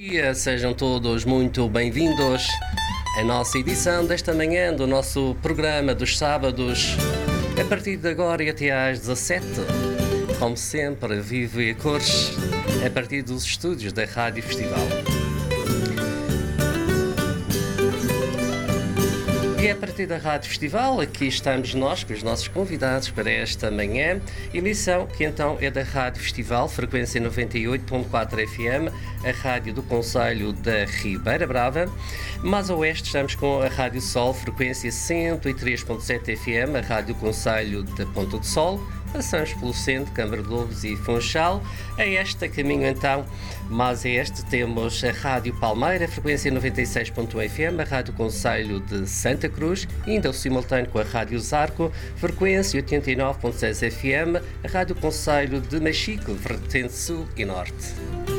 Dia, sejam todos muito bem-vindos à nossa edição desta manhã do nosso programa dos sábados, a partir de agora e até às 17, como sempre, vivo e a cores, a partir dos estúdios da Rádio Festival. E a partir da Rádio Festival, aqui estamos nós com os nossos convidados para esta manhã, emissão que então é da Rádio Festival, frequência 98.4 FM, a rádio do Concelho da Ribeira Brava. Mais a oeste estamos com a Rádio Sol, frequência 103.7 FM, a rádio do Concelho da Ponta do Sol. Passamos pelo centro, Câmara de Lobos e Funchal. A este caminho então, mas a este temos a Rádio Palmeira, frequência 96.1 FM, a Rádio Concelho de Santa Cruz, e ainda o simultâneo com a Rádio Zarco, frequência 89.6 FM, a Rádio Concelho de Machico, vertente sul e norte.